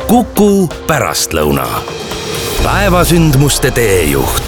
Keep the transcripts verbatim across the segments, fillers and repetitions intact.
Kuku pärastlõuna. Päevasündmuste teejuht.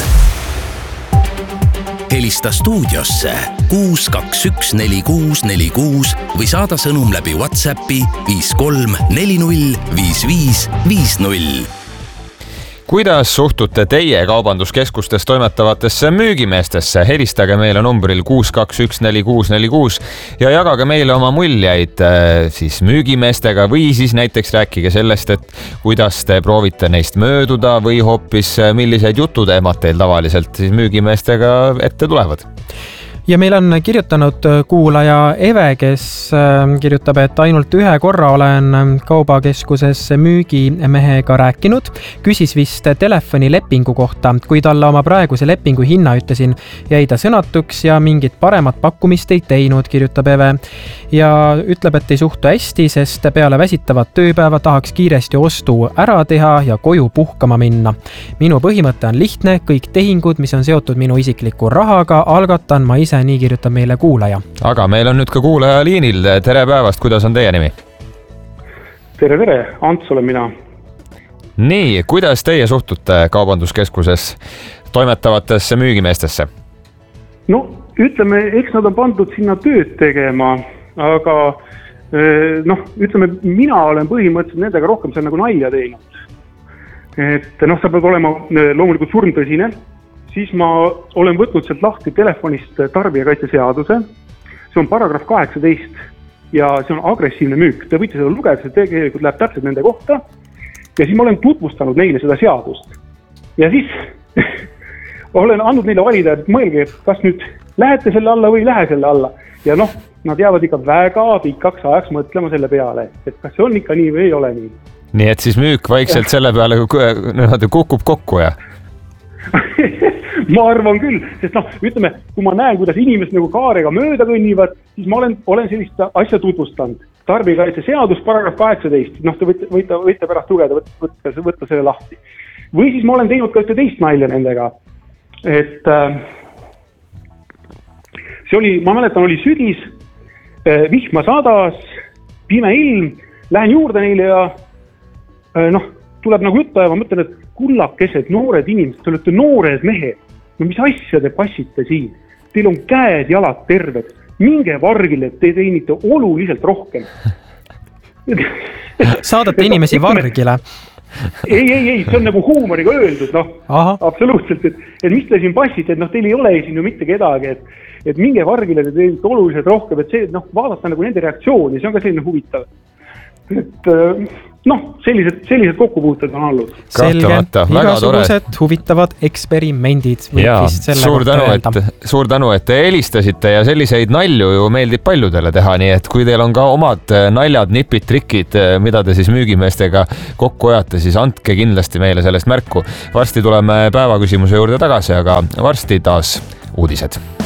Helista stuudiosse kuus kaks üks neli kuus neli kuus või saada sõnum läbi WhatsAppi viis kolm neli null viis viis viis null. Kuidas suhtute teie kaubanduskeskustes toimetavatesse müügimeestesse? Helistage meile numbril kuus kaks üks neli kuus neli kuus ja jagage meile oma muljeid siis müügimeestega või siis näiteks rääkige sellest, et kuidas te proovite neist mööduda või hoopis milliseid jututeemad teil tavaliselt siis müügimeestega ette tulevad. Ja meil on kirjutanud kuulaja Eve, kes kirjutab, et ainult ühe korra olen kaubakeskuses müügimehega rääkinud. Küsis vist telefonilepingu kohta. Kui talle oma praeguse lepingu hinna ütlesin, jäi ta sõnatuks ja mingit paremat pakkumist ei teinud, kirjutab Eve. Ja ütleb, et ei suhtu hästi, sest peale väsitavat tööpäeva tahaks kiiresti ostu ära teha ja koju puhkama minna. Minu põhimõte on lihtne, kõik tehingud, mis on seotud minu isikliku rahaga, algatan ma ise, nii kirjutab meile kuulaja. Aga meil on nüüd ka kuulaja liinil. Tere päevast, kuidas on teie nimi? Tere, tere, Ants olen mina. Nii, kuidas teie suhtute kaubanduskeskuses toimetavatesse müügimeestesse? No, ütleme, eks nad on pandud sinna tööd tegema, aga noh, ütleme, mina olen põhimõtteliselt nendega rohkem seal nagu nalja teinud. Et noh, sa pead olema loomulikult surmtõsine. Siis ma olen võtnud sealt lahti telefonist tarbijakaitseseaduse. See on paragrahv kaheksateist ja see on agressiivne müük. Te võite seda lugeda, see tegelikult läheb täpselt nende kohta. Ja siis ma olen tutvustanud neile seda seadust. Ja siis olen andnud neile valida, et mõelge, kas nüüd lähete selle alla või ei lähe selle alla. Ja noh, nad jäävad ikka väga pikaks ajaks mõtlema selle peale, et kas see on ikka nii või ei ole nii. Nii et siis müük vaikselt selle peale kukub kokku ja... Ma arvan küll, sest noh, ütleme, kui ma näen, kuidas inimesed nagu kaarega mööda kõnnivad, siis ma olen, olen sellist asja tutvustanud. Tarbijakaitse seadus, paragrahv kaheksateist, noh, te võite, võite, võite pärast lugeda, võtta, võtta selle lahti. Või siis ma olen teinud ka ühte teist nalja nendega, et äh, see oli, ma mäletan, oli sügis, äh, vihma sadas, pime ilm, lähen juurde neile ja äh, noh, tuleb nagu juttu ja ma mõtlen, et kullakesed, noored inimesed, te olete noored mehed. No mis asja te passite siin? Teil on käed, jalad terved. Minge vargile, te teenite oluliselt rohkem. Saadate inimesi vargile? Ei, ei, ei, see on nagu huumoriga öeldud, noh, Aha. absoluutselt, et, et mis te siin passite, et noh, teil ei ole siin ju mitte kedagi, et, et minge vargile, te teenite oluliselt rohkem, et see, noh, vaadata nagu nende reaktsiooni, see on ka selline huvitav. Et noh, sellised, sellised kokkupuuted on olnud. Selge, igasugused huvitavad eksperimendid. Ja, suur tänu, et, suur tänu, et te helistasite ja selliseid nalju ju meeldib paljudele teha, nii et kui teil on ka omad naljad, nipid, trikid, mida te siis müügimeestega kokku ajate, siis andke kindlasti meile sellest märku. Varsti tuleme päevaküsimuse juurde tagasi, aga varsti taas uudised.